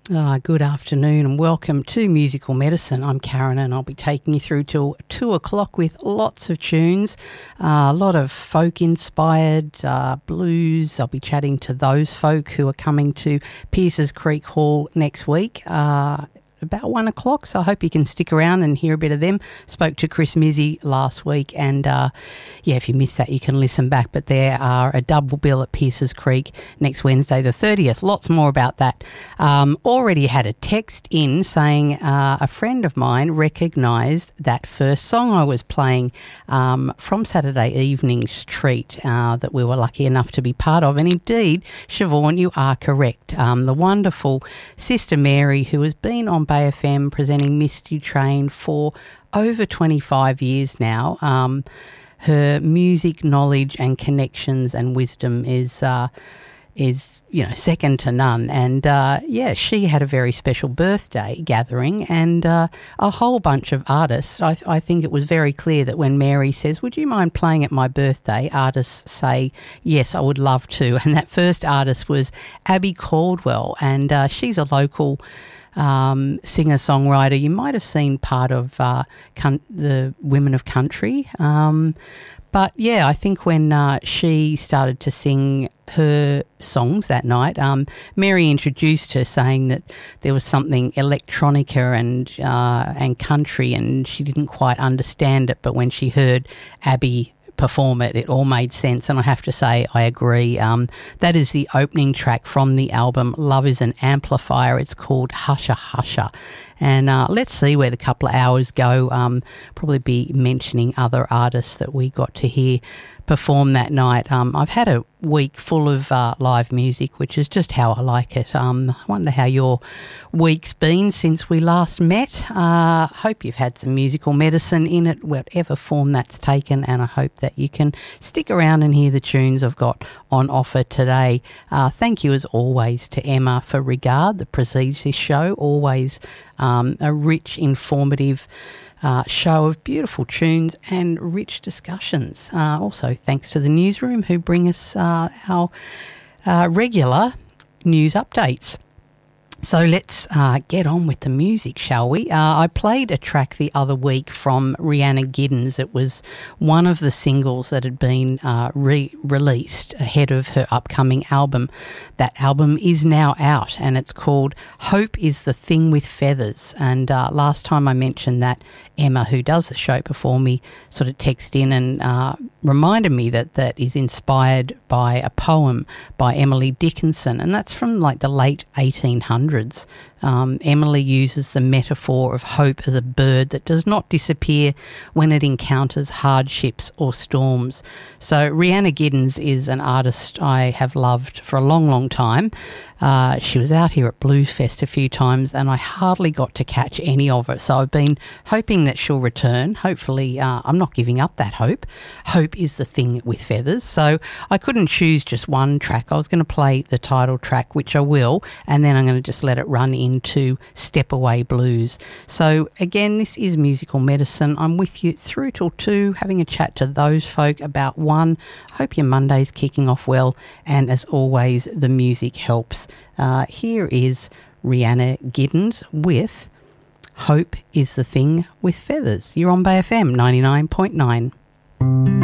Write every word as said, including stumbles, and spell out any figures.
Uh, good afternoon and welcome to Musical Medicine. I'm Karen and I'll be taking you through till two o'clock with lots of tunes, uh, a lot of folk-inspired uh, blues. I'll be chatting to those folk who are coming to Pierces Creek Hall next week. Uh, about one o'clock, so I hope you can stick around and hear a bit of them. Spoke to Chris Mizzy last week and uh, yeah, if you missed that you can listen back, but there are a double bill at Pierces Creek next Wednesday the thirtieth. Lots more about that. Um, already had a text in saying uh, a friend of mine recognised that first song I was playing um, from Saturday evening's treat uh, that we were lucky enough to be part of, and indeed, Siobhan, you are correct. Um, the wonderful Sister Mary, who has been on Bay F M presenting Misty Train for over twenty-five years now. Um, her music knowledge and connections and wisdom is uh, is you know second to none. And uh, yeah, she had a very special birthday gathering, and uh, a whole bunch of artists. I, I think it was very clear that when Mary says, "Would you mind playing at my birthday?" artists say, "Yes, I would love to." And that first artist was Abby Caldwell, and uh, she's a local Um, singer-songwriter. You might have seen part of uh, con- the Women of Country. Um, but yeah, I think when uh, she started to sing her songs that night, um, Mary introduced her saying that there was something electronica and uh, and country, and she didn't quite understand it. But when she heard Abby perform it, it all made sense, and I have to say I agree. Um, that is the opening track from the album Love is an Amplifier. It's called Husha Husha, and uh, let's see where the couple of hours go. Um, probably be mentioning other artists that we got to hear perform that night. Um, I've had a week full of uh, live music, which is just how I like it. Um, I wonder how your week's been since we last met. I uh, hope you've had some musical medicine in it, whatever form that's taken, and I hope that you can stick around and hear the tunes I've got on offer today. Uh, thank you as always to Emma for Regard that precedes this show. Always um, a rich, informative Uh, show of beautiful tunes and rich discussions. Uh, also, thanks to the newsroom who bring us uh, our uh, regular news updates. So let's uh, get on with the music, shall we? Uh, I played a track the other week from Rhianna Giddens. It was one of the singles that had been uh, re-released ahead of her upcoming album. That album is now out, and it's called Hope is the Thing with Feathers. And uh, last time I mentioned that, Emma, who does the show before me, sort of texted in and uh, reminded me that that is inspired by a poem by Emily Dickinson, and that's from like the late eighteen hundreds. Um, Emily uses the metaphor of hope as a bird that does not disappear when it encounters hardships or storms. So Rhianna Giddens is an artist I have loved for a long, long time. Uh, she was out here at Blues Fest a few times and I hardly got to catch any of it. So I've been hoping that she'll return. Hopefully, uh, I'm not giving up that hope. Hope is the thing with feathers. So I couldn't choose just one track. I was going to play the title track, which I will, and then I'm going to just let it run into Step Away Blues. So again, this is Musical Medicine. I'm with you through till two, having a chat to those folk about one. Hope your Monday's kicking off well, and as always, the music helps. Uh, here is Rhianna Giddens with Hope is the Thing with Feathers. You're on Bay F M ninety-nine point nine.